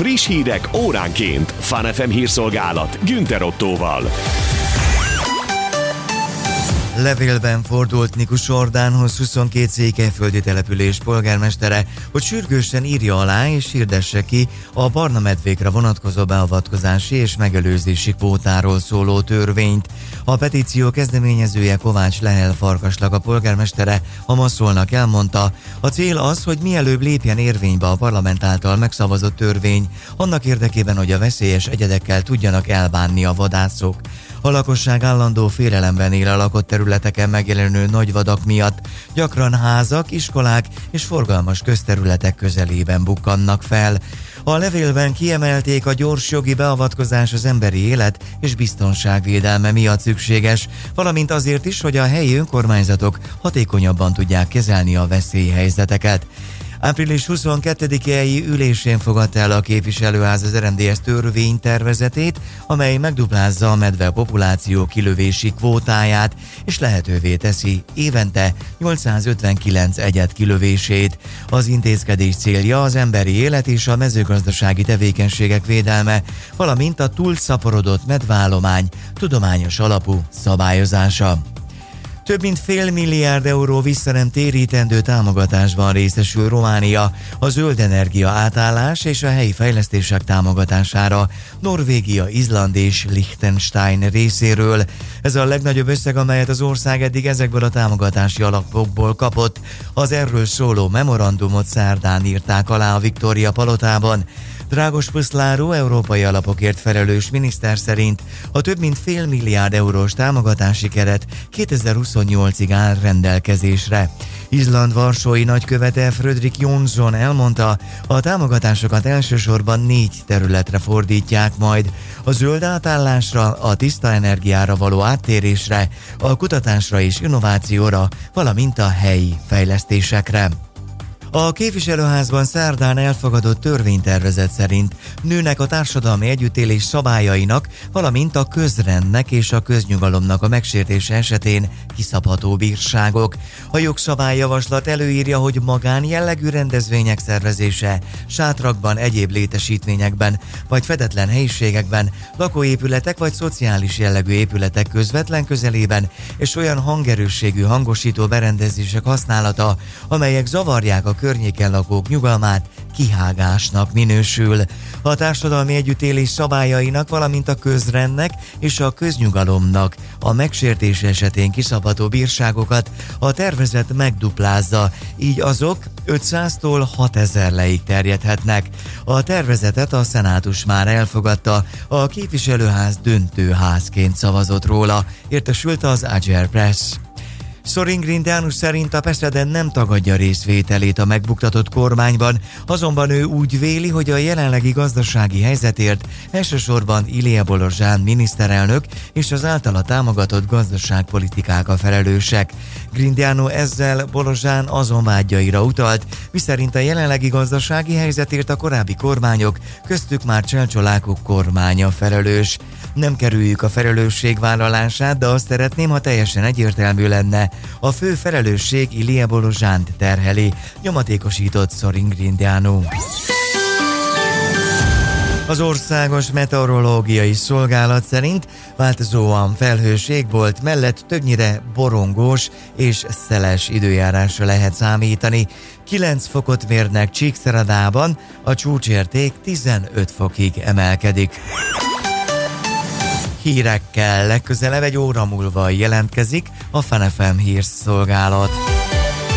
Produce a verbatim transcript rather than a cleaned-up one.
Friss hírek óránként. Fun ef em hírszolgálat Günther Ottóval. Levélben fordult Nikus Zsoldánhoz huszonkét székelyföldi település polgármestere, hogy sürgősen írja alá és hirdesse ki a barna medvékre vonatkozó beavatkozási és megelőzési kvótáról szóló törvényt. A petíció kezdeményezője Kovács Lehel Farkasnak a polgármestere a Maszolnak elmondta, a cél az, hogy mielőbb lépjen érvénybe a parlament által megszavazott törvény, annak érdekében, hogy a veszélyes egyedekkel tudjanak elbánni a vadászok. A lakosság állandó félelemben él a lakott területeken megjelenő nagyvadak miatt, gyakran házak, iskolák és forgalmas közterületek közelében bukkannak fel. A levélben kiemelték, a gyors jogi beavatkozás az emberi élet és biztonság védelme miatt szükséges, valamint azért is, hogy a helyi önkormányzatok hatékonyabban tudják kezelni a veszélyhelyzeteket. április huszonkettedikéi ülésén fogadta el a képviselőház az er em dé es törvénytervezetét, amely megduplázza a medve populáció kilövési kvótáját, és lehetővé teszi évente nyolcszázötvenkilenc egyed kilövését. Az intézkedés célja az emberi élet és a mezőgazdasági tevékenységek védelme, valamint a túlszaporodott medveállomány tudományos alapú szabályozása. Több mint fél milliárd euró vissza nem térítendő támogatásban részesül Románia a zöld energia átállás és a helyi fejlesztések támogatására Norvégia, Izland és Liechtenstein részéről. Ez a legnagyobb összeg, amelyet az ország eddig ezekből a támogatási alapokból kapott. Az erről szóló memorandumot szerdán írták alá a Viktória palotában. Drágos Puszláró európai alapokért felelős miniszter szerint a több mint fél milliárd eurós támogatási keret kétezer-huszonnyolcig áll rendelkezésre. Izland varsói nagykövete Frödrik Jonsson elmondta, a támogatásokat elsősorban négy területre fordítják majd: a zöld átállásra, a tiszta energiára való áttérésre, a kutatásra és innovációra, valamint a helyi fejlesztésekre. A képviselőházban szerdán elfogadott törvénytervezet szerint nőnek a társadalmi együttélés szabályainak, valamint a közrendnek és a köznyugalomnak a megsértése esetén kiszabható bírságok. A jogszabályjavaslat előírja, hogy magánjellegű rendezvények szervezése, sátrakban, egyéb létesítményekben vagy fedetlen helyiségekben, lakóépületek vagy szociális jellegű épületek közvetlen közelében és olyan hangerősségű hangosító berendezések használata, amelyek zavarják a környéken lakók nyugalmát, kihágásnak minősül. A társadalmi együttélés szabályainak, valamint a közrendnek és a köznyugalomnak a megsértése esetén kiszabható bírságokat a tervezet megduplázza, így azok ötszáztól hatezer leig terjedhetnek. A tervezetet a szenátus már elfogadta, a képviselőház döntőházként szavazott róla, értesült az Agile Press. Sorin Grindeanu szerint a Peszeden nem tagadja részvételét a megbuktatott kormányban, azonban ő úgy véli, hogy a jelenlegi gazdasági helyzetért elsősorban Ilie Bolozsán miniszterelnök és az általa támogatott gazdaságpolitikák a felelősek. Grindeanu ezzel Bolozsán azon vágyaira utalt, miszerint a jelenlegi gazdasági helyzetért a korábbi kormányok, köztük már Cselcsolákok kormánya felelős. Nem kerüljük a felelősségvállalását, de azt szeretném, ha teljesen egyértelmű lenne. A fő felelősség Ilie Bolozsánt terheli, nyomatékosított Sorin Grindeanu. Az Országos Meteorológiai Szolgálat szerint változóan felhős égbolt mellett többnyire borongós és szeles időjárásra lehet számítani. kilenc fokot mérnek Csíkszeredában, a csúcsérték tizenöt fokig emelkedik. Hírekkel legközelebb egy óra múlva jelentkezik a Fun ef em hírszolgálat.